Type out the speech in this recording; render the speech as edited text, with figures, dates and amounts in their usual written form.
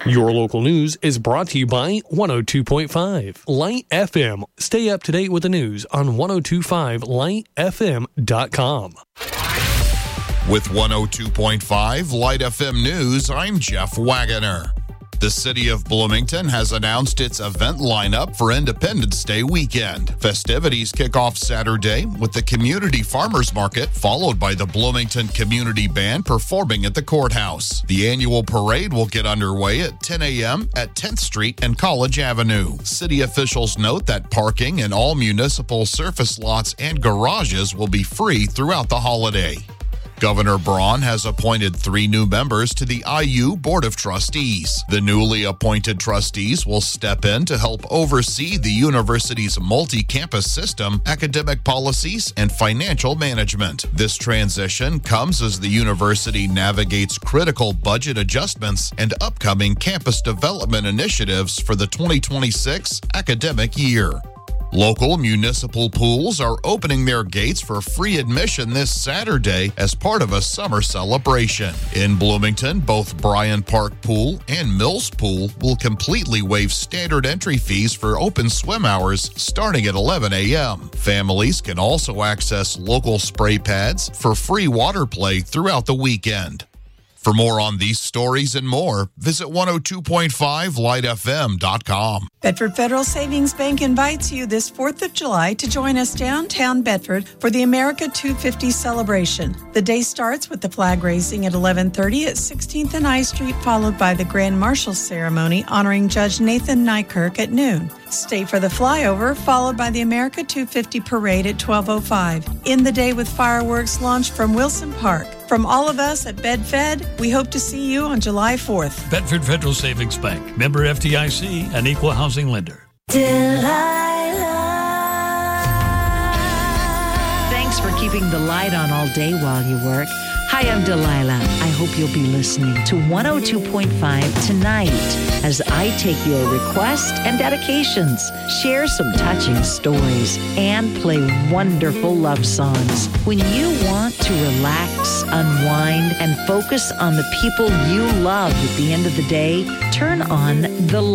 Your local news is brought to you by 102.5 Light FM. Stay up to date with the news on 1025lightfm.com. With 102.5 Light FM News, I'm Jeff Wagoner. The city of Bloomington has announced its event lineup for Independence Day weekend. Festivities kick off Saturday with the Community Farmers Market, followed by the Bloomington Community Band performing at the courthouse. The annual parade will get underway at 10 a.m. at 10th Street and College Avenue. City officials note that parking in all municipal surface lots and garages will be free throughout the holiday. Governor Braun has appointed 3 new members to the IU Board of Trustees. The newly appointed trustees will step in to help oversee the university's multi-campus system, academic policies, and financial management. This transition comes as the university navigates critical budget adjustments and upcoming campus development initiatives for the 2026 academic year. Local municipal pools are opening their gates for free admission this Saturday as part of a summer celebration. In Bloomington, both Bryan Park Pool and Mills Pool will completely waive standard entry fees for open swim hours starting at 11 a.m. Families can also access local spray pads for free water play throughout the weekend. For more on these stories and more, visit 102.5lightfm.com. Bedford Federal Savings Bank invites you this 4th of July to join us downtown Bedford for the America 250 celebration. The day starts with the flag raising at 11:30 at 16th and I Street, followed by the Grand Marshal ceremony honoring Judge Nathan Nykirk at noon. Stay for the flyover, followed by the America 250 parade at 12:05. End the day with fireworks launched from Wilson Park. From all of us at BedFed, we hope to see you on July 4th. Bedford Federal Savings Bank, member FDIC, and equal housing lender. Thanks for keeping the light on all day while you work. Hi, I'm Delilah. I hope you'll be listening to 102.5 tonight as I take your requests and dedications, share some touching stories, and play wonderful love songs. When you want to relax, unwind, and focus on the people you love at the end of the day, turn on the